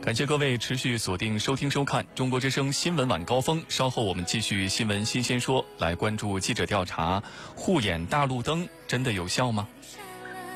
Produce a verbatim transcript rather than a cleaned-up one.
感谢各位持续锁定收听收看中国之声新闻晚高峰。稍后我们继续新闻新鲜说，来关注记者调查：护眼大路灯真的有效吗？